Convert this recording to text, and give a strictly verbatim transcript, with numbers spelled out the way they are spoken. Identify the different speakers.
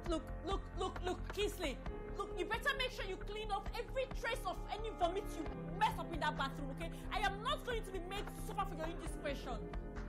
Speaker 1: Look, look, look, look, Kingsley. Look, you better make sure you clean off every trace of any vomit you mess up in that bathroom, okay? I am not going to be made to suffer for your indiscretion.